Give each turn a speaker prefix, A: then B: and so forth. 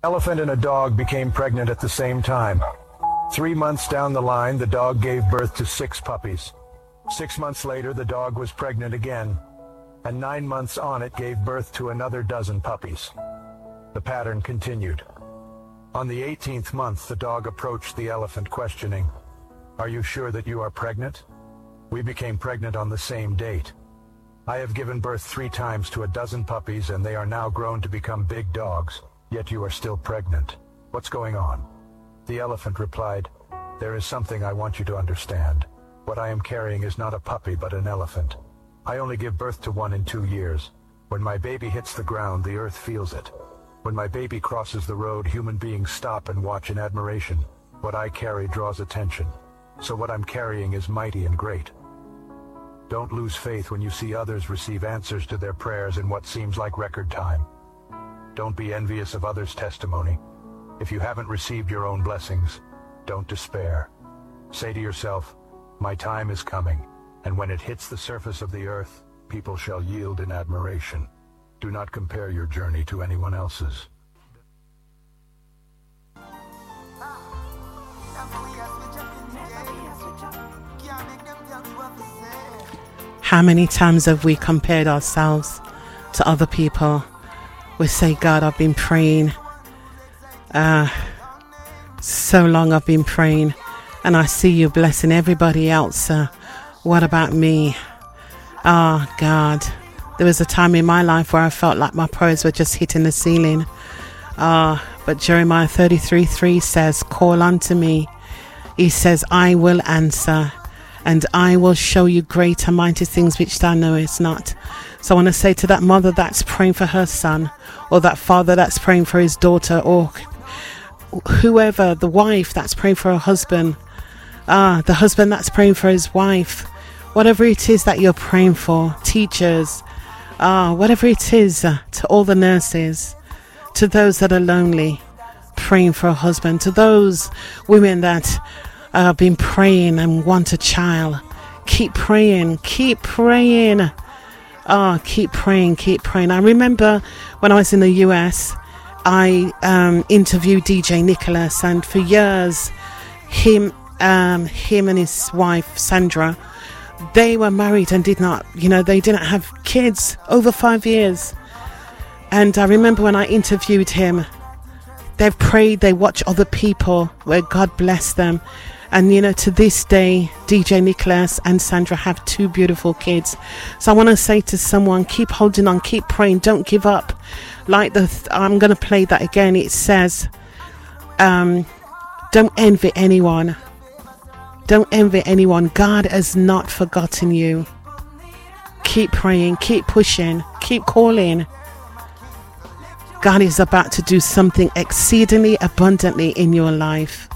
A: Elephant and a dog became pregnant at the same time. 3 months down the line, the dog gave birth to 6 puppies. 6 months later, the dog was pregnant again, and 9 months on it gave birth to another dozen puppies. The pattern continued. On the 18th month, the dog approached the elephant questioning, "Are you sure that you are pregnant? We became pregnant on the same date. I have given birth 3 times to a dozen puppies, and they are now grown to become big dogs, yet you are still pregnant. What's going on?" The elephant replied, "There is something I want you to understand. What I am carrying is not a puppy but an elephant. I only give birth to one in 2 years. When my baby hits the ground, the earth feels it. When my baby crosses the road, human beings stop and watch in admiration. What I carry draws attention. So what I'm carrying is mighty and great. Don't lose faith when you see others receive answers to their prayers in what seems like record time. Don't be envious of others' testimony. If you haven't received your own blessings, don't despair. Say to yourself, my time is coming, and when it hits the surface of the earth, people shall yield in admiration. Do not compare your journey to anyone else's.
B: How many times have we compared ourselves to other people? We say, God, I've been praying. So long I've been praying, and I see you blessing everybody else. What about me? God. There was a time in my life where I felt like my prayers were just hitting the ceiling. But Jeremiah 33:3 says, call unto me. He says, I will answer, and I will show you great and mighty things which thou knowest not. So I want to say to that mother that's praying for her son, or that father that's praying for his daughter, or whoever, the wife that's praying for her husband, the husband that's praying for his wife, whatever it is that you're praying for, teachers, whatever it is, to all the nurses, to those that are lonely, praying for a husband, to those women that have been praying and want a child, keep praying, keep praying. Keep praying, keep praying. I remember when I was in the US, I interviewed DJ Nicholas, and for years, him and his wife Sandra, they were married and they didn't have kids over 5 years. And I remember when I interviewed him, they've prayed, they watch other people where God bless them. And to this day, DJ Nicholas and Sandra have 2 beautiful kids. So I want to say to someone, keep holding on, keep praying, don't give up. Like I'm going to play that again. It says, don't envy anyone. Don't envy anyone. God has not forgotten you. Keep praying, keep pushing, keep calling. God is about to do something exceedingly abundantly in your life.